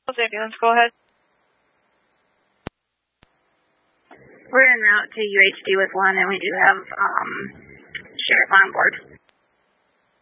Ambulance, go ahead. We're en route to UHD with one, and we do have Sheriff on board.